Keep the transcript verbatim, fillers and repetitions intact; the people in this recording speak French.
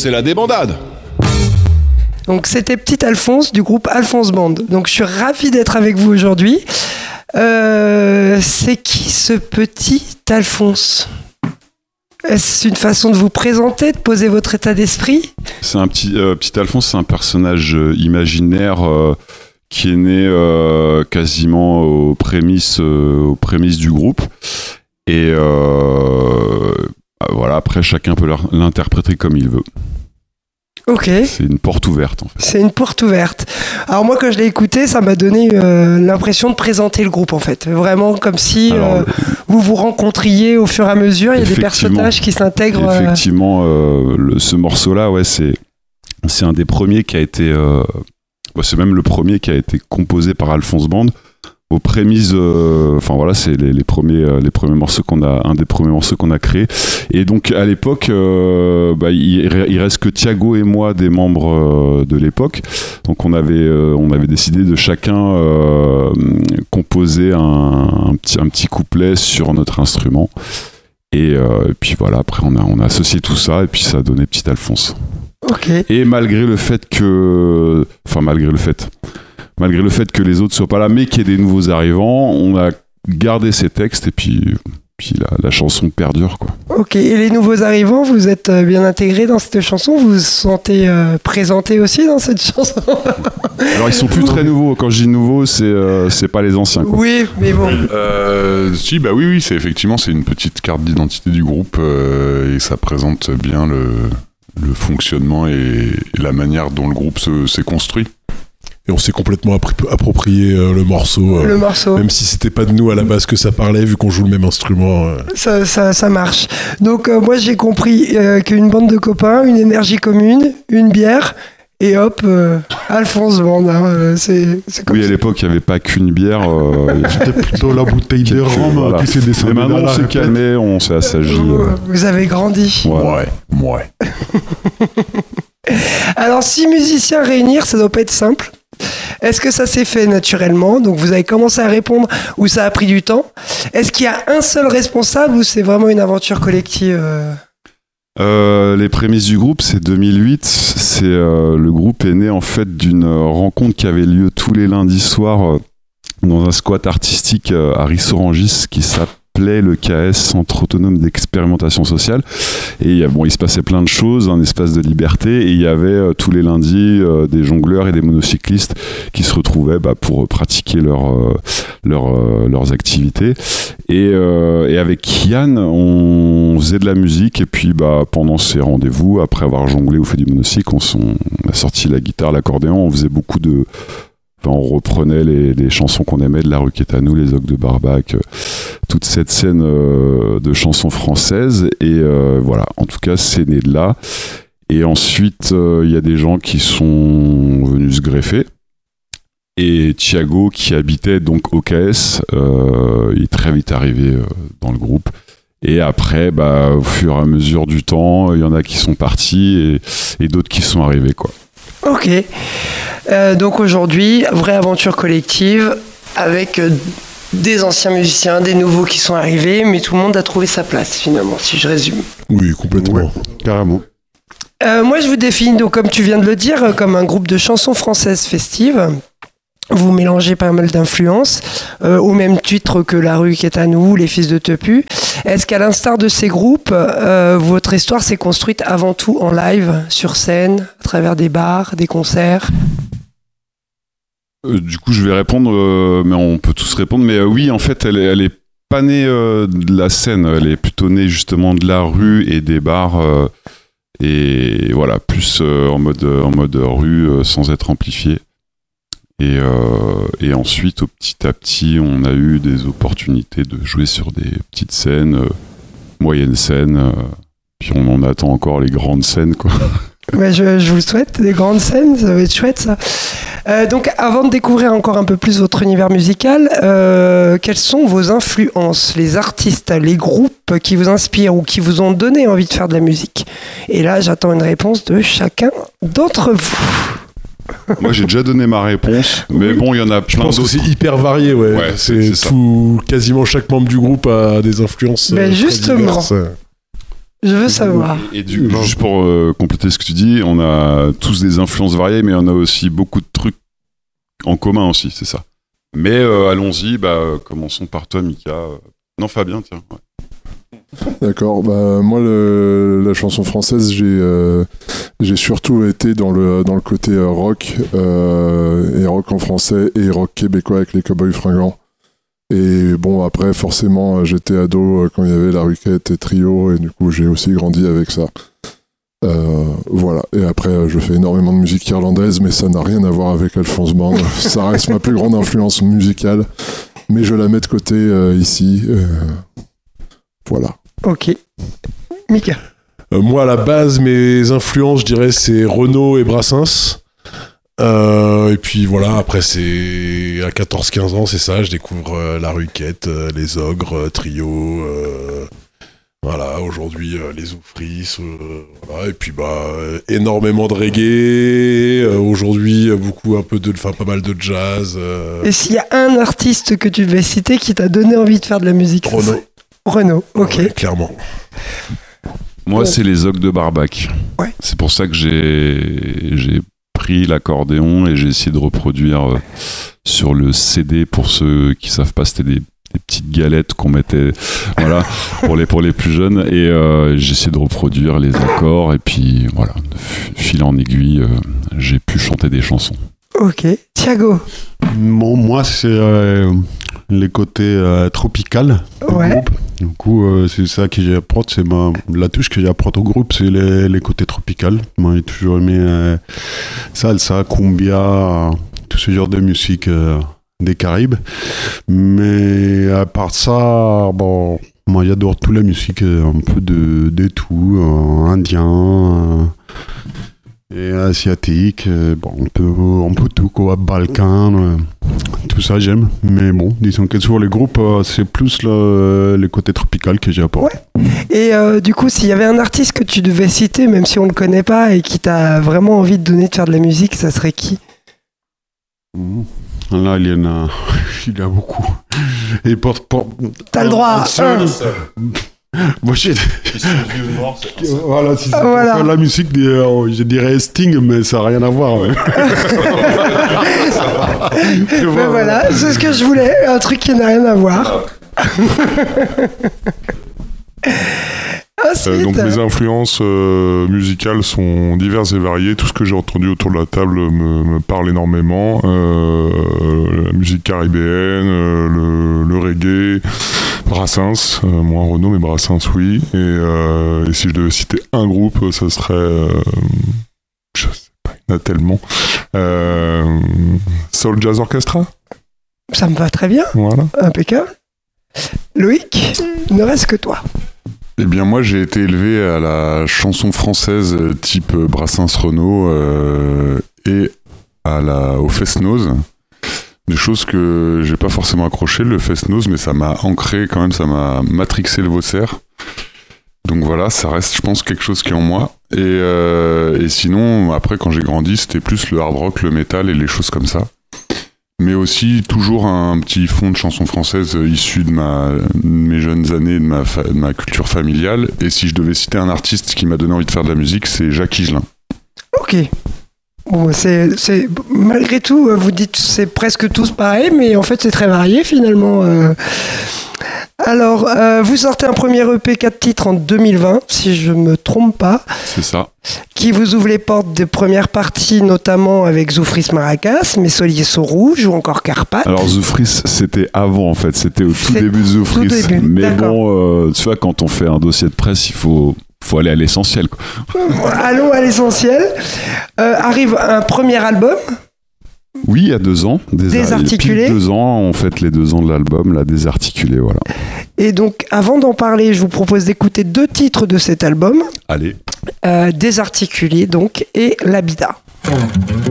c'est la débandade. Donc c'était Petit Alphonse du groupe Alphonse Band. Donc je suis ravi d'être avec vous aujourd'hui. Euh, c'est qui ce Petit Alphonse ? Est-ce une façon de vous présenter, de poser votre état d'esprit ? C'est un petit, euh, petit Alphonse, c'est un personnage euh, imaginaire euh, qui est né euh, quasiment aux prémices, euh, aux prémices du groupe. Et euh, voilà, après chacun peut l'interpréter comme il veut. Ok. C'est une porte ouverte en fait. C'est une porte ouverte. Alors moi quand je l'ai écouté, ça m'a donné euh, l'impression de présenter le groupe en fait. Vraiment comme si Alors, euh, vous vous rencontriez au fur et à mesure. Il y a des personnages qui s'intègrent. Effectivement, euh, le, ce morceau-là, ouais, c'est, c'est un des premiers qui a été... Euh, bah, c'est même le premier qui a été composé par Alphonse Band. Aux prémices, euh, enfin voilà, c'est les, les premiers, euh, les premiers morceaux qu'on a, un des premiers morceaux qu'on a créé. Et donc à l'époque, euh, bah, il, il reste que Thiago et moi des membres euh, de l'époque. Donc on avait, euh, on avait décidé de chacun euh, composer un, un petit, un petit couplet sur notre instrument. Et, euh, et puis voilà, après on a, on a associé tout ça et puis ça a donné Petit Alphonse. Ok. Et malgré le fait que, enfin malgré le fait. Malgré le fait que les autres soient pas là, mais qu'il y ait des nouveaux arrivants, on a gardé ces textes et puis, puis la, la chanson perdure, quoi. Ok, et les nouveaux arrivants, vous êtes bien intégrés dans cette chanson ? Vous vous sentez euh, présentés aussi dans cette chanson ? Alors ils sont plus très nouveaux. Quand je dis nouveaux, c'est euh, c'est pas les anciens, quoi. Oui, mais bon. Euh, si, bah oui, oui, c'est effectivement c'est une petite carte d'identité du groupe euh, et ça présente bien le, le fonctionnement et, et la manière dont le groupe se, s'est construit. Et on s'est complètement appri- approprié euh, le morceau. Euh, le morceau. Même si c'était pas de nous à la base que ça parlait, vu qu'on joue le même instrument. Euh. Ça, ça, ça marche. Donc euh, moi j'ai compris euh, qu'une bande de copains, une énergie commune, une bière, et hop, euh, Alphonse Band. Hein, c'est, c'est comme oui, ça. à l'époque, il n'y avait pas qu'une bière. Euh, C'était plutôt la bouteille de rhum voilà. qui s'est descendue. Mais maintenant, on s'est calmé, on s'est assagi. Vous, euh. vous avez grandi. Ouais, ouais. Alors, six musiciens réunir, ça doit pas être simple. Est-ce que ça s'est fait naturellement ? Donc vous avez commencé à répondre ou ça a pris du temps ? Est-ce qu'il y a un seul responsable ou c'est vraiment une aventure collective ? euh, Les prémices du groupe, c'est deux mille huit. C'est, euh, le groupe est né en fait d'une rencontre qui avait lieu tous les lundis soirs euh, dans un squat artistique euh, à Rissorangis qui s'appelait le K S, Centre Autonome d'Expérimentation Sociale. Et bon, il se passait plein de choses, un espace de liberté, et il y avait euh, tous les lundis euh, des jongleurs et des monocyclistes qui se retrouvaient bah, pour pratiquer leur, euh, leur, euh, leurs activités. Et, euh, et avec Yann, on faisait de la musique, et puis bah, pendant ces rendez-vous, après avoir jonglé ou fait du monocycle, on, on a sorti la guitare, l'accordéon, on faisait beaucoup de... Enfin, on reprenait les, les chansons qu'on aimait, de La Rue qui est à nous, Les Ogres de Barbac, euh, toute cette scène euh, de chansons françaises. Et euh, voilà, en tout cas, c'est né de là. Et ensuite, il euh, y a des gens qui sont venus se greffer. Et Thiago, qui habitait donc au K S, euh, il est très vite arrivé euh, dans le groupe. Et après, bah, au fur et à mesure du temps, il y en a qui sont partis et, et d'autres qui sont arrivés, quoi. Ok. Euh, donc aujourd'hui, vraie aventure collective avec euh, des anciens musiciens, des nouveaux qui sont arrivés, mais tout le monde a trouvé sa place finalement, si je résume. Oui, complètement. Ouais, carrément. Euh, moi, je vous définis, donc, comme tu viens de le dire, comme un groupe de chansons françaises festives. Vous mélangez pas mal d'influences, euh, au même titre que La Rue qui est à nous, Les Fils de Tepu. Est-ce qu'à l'instar de ces groupes, euh, votre histoire s'est construite avant tout en live, sur scène, à travers des bars, des concerts ? euh, Du coup, je vais répondre, euh, mais on peut tous répondre. Mais euh, oui, en fait, elle est, elle est pas née euh, de la scène, elle est plutôt née justement de la rue et des bars. Euh, et voilà, plus euh, en, mode, en mode rue, euh, sans être amplifié. Et, euh, et ensuite, au petit à petit, on a eu des opportunités de jouer sur des petites scènes, euh, moyennes scènes, euh, puis on en attend encore les grandes scènes, quoi. Ouais, je, je vous le souhaite, des grandes scènes, ça va être chouette ça. Euh, donc avant de découvrir encore un peu plus votre univers musical, euh, quelles sont vos influences, les artistes, les groupes qui vous inspirent ou qui vous ont donné envie de faire de la musique ? Et là, j'attends une réponse de chacun d'entre vous. Moi, j'ai déjà donné ma réponse, mais bon, il y en a plein Je pense d'autres. que c'est hyper varié, ouais. Ouais, c'est c'est tout, quasiment chaque membre du groupe a des influences. Ben euh, justement. très diverses. Je veux savoir. Et, et du, juste pour euh, compléter ce que tu dis, on a tous des influences variées, mais on a aussi beaucoup de trucs en commun aussi, c'est ça. Mais euh, allons-y, bah, commençons par toi, Mika. Non, Fabien, tiens. Ouais. D'accord, bah, moi le, la chanson française, j'ai, euh, j'ai surtout été dans le, dans le côté euh, rock, euh, et rock en français et rock québécois avec les Cowboys Fringants. Et bon, après, forcément, j'étais ado quand il y avait La Ruquette et Trio, et du coup, j'ai aussi grandi avec ça. Euh, voilà, et après, je fais énormément de musique irlandaise, mais ça n'a rien à voir avec Alphonse Band. Ça reste ma plus grande influence musicale, mais je la mets de côté euh, ici. Euh, voilà. Ok. Mika. Euh, moi, à la base, mes influences, je dirais, c'est Renaud et Brassens. Euh, et puis voilà, après, c'est à quatorze quinze ans, c'est ça, je découvre euh, La Ruquette, euh, Les Ogres, euh, Trio, euh, voilà, aujourd'hui, euh, Les Oufris, euh, voilà, et puis bah, euh, énormément de reggae, euh, aujourd'hui, euh, beaucoup, un peu de, enfin, pas mal de jazz. Euh... Et s'il y a un artiste que tu devais citer qui t'a donné envie de faire de la musique, Renaud. Renaud, ok. Ouais, clairement. Moi, Ouais. c'est les Ogres de Barbac. Ouais. C'est pour ça que j'ai, j'ai pris l'accordéon et j'ai essayé de reproduire euh, sur le C D, pour ceux qui savent pas, c'était des, des petites galettes qu'on mettait, voilà, pour les, pour les plus jeunes. Et euh, j'ai essayé de reproduire les accords. Et puis, voilà, de fil en aiguille, euh, j'ai pu chanter des chansons. Ok. Thiago. Bon, moi, c'est euh, les côtés euh, tropical du Ouais. groupe. Du coup, euh, c'est ça que j'apporte, c'est ma, la touche que j'apporte au groupe, c'est les, les côtés tropical. Moi, j'ai toujours aimé euh, salsa, cumbia, tout ce genre de musique euh, des Caraïbes. Mais à part ça, bon, moi, j'adore toute la musique, euh, un peu de, de tout, euh, indien. Euh, Et asiatique, euh, bon, on peut, on peut tout, quoi, Balkan, euh, tout ça j'aime. Mais bon, disons que sur les groupes, euh, c'est plus le, les côtés tropicaux que j'apporte. Ouais. Et euh, du coup, s'il y avait un artiste que tu devais citer, même si on le connaît pas, et qui t'a vraiment envie de donner de faire de la musique, ça serait qui? Mmh. Là, il y en a, il y a beaucoup. Et pour, pour, T'as le droit. seul, Un. moi, j'ai... Voilà, si c'est pour Voilà. faire la musique, des, euh, je dirais Sting, mais ça n'a rien à voir. Ouais. Ben voilà, c'est ce que je voulais, un truc qui n'a rien à voir. Ensuite, Euh, donc mes influences euh, musicales sont diverses et variées. Tout ce que j'ai entendu autour de la table me, me parle énormément. Euh, la musique caribéenne, euh, le, le reggae, Brassens, euh, moins Renaud mais Brassens oui. Et, euh, et si je devais citer un groupe, ça serait, euh, je sais pas, il y en a tellement. Euh, Soul Jazz Orchestra. ça me va très bien, Voilà. impeccable. Loïc, il ne reste que toi. Eh bien moi j'ai été élevé à la chanson française euh, type euh, Brassens-Renaud euh, et à la, au Fest-Noz. Des choses que j'ai pas forcément accroché, le Fest-Noz, mais ça m'a ancré quand même, ça m'a matrixé le Vaussaire. Donc voilà, ça reste je pense quelque chose qui est en moi. Et, euh, et sinon après quand j'ai grandi c'était plus le hard rock, le métal et les choses comme ça. Mais aussi toujours un petit fond de chansons françaises issu de, ma, de mes jeunes années, de ma, fa- de ma culture familiale. Et si je devais citer un artiste qui m'a donné envie de faire de la musique, c'est Jacques Higelin. Ok. Bon, c'est, c'est, malgré tout, euh, vous dites c'est presque tous pareil, mais en fait c'est très varié finalement. euh. Alors, euh, vous sortez un premier E P quatre titres en deux mille vingt, si je me trompe pas, C'est ça. qui vous ouvre les portes des premières parties, notamment avec Zoufris Maracas, Mes Soliers sont rouges ou encore Carpath. Alors Zoufris, c'était avant en fait, c'était au tout C'est début de Zoufris. tout début, Mais d'accord. bon, euh, tu vois, quand on fait un dossier de presse, il faut, faut aller à l'essentiel, quoi. Allons à l'essentiel. Euh, arrive un premier album. Oui, il y a deux ans. Des Désarticulé. Pile deux ans, on fête les deux ans de l'album, là, Désarticulé, voilà. Et donc, avant d'en parler, je vous propose d'écouter deux titres de cet album. Allez. Euh, Désarticulé, donc, et L'Habitat.